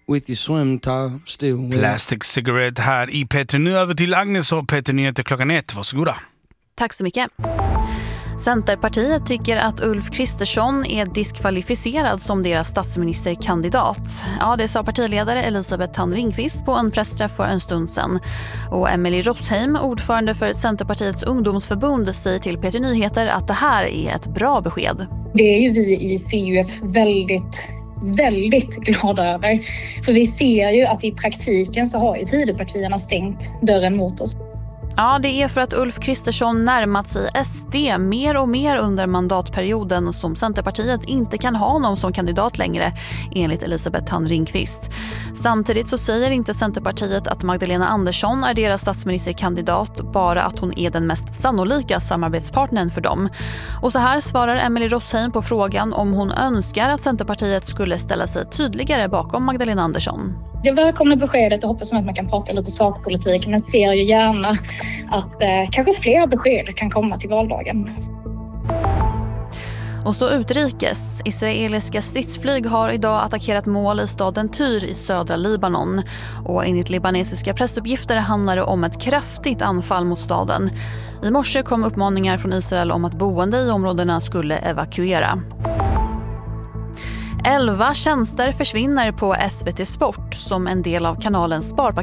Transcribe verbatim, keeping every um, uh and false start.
with your swim top still wet. Plastic Cigarette här i Petri. Nu över till Agnes och Petri Nyheter klockan ett. Varsågoda. Tack så mycket. Centerpartiet tycker att Ulf Kristersson är diskvalificerad som deras statsministerkandidat. Ja, det sa partiledare Elisabeth Thand Ringqvist på en pressträff för en stund sedan. Och Emelie Rosheim, ordförande för Centerpartiets ungdomsförbund, säger till Petri Nyheter att det här är ett bra besked. Det är ju vi i C U F väldigt, väldigt glada över. För vi ser ju att i praktiken så har ju Tidöpartierna stängt dörren mot oss. Ja, det är för att Ulf Kristersson närmat sig S D mer och mer under mandatperioden som Centerpartiet inte kan ha någon som kandidat längre, enligt Elisabeth Thand Ringqvist. Samtidigt så säger inte Centerpartiet att Magdalena Andersson är deras statsministerkandidat, bara att hon är den mest sannolika samarbetspartnern för dem. Och så här svarar Emelie Rosheim på frågan om hon önskar att Centerpartiet skulle ställa sig tydligare bakom Magdalena Andersson. Jag välkomnar beskedet och hoppas att man kan prata lite sakpolitik, men ser ju gärna att eh, kanske fler besked kan komma till valdagen. Och så utrikes. Israeliska stridsflyg har idag attackerat mål i staden Tyr i södra Libanon. Och enligt libanesiska pressuppgifter handlar det om ett kraftigt anfall mot staden. I morse kom uppmaningar från Israel om att boende i områdena skulle evakuera. Elva tjänster försvinner på S V T Sport som en del av kanalens sparpaket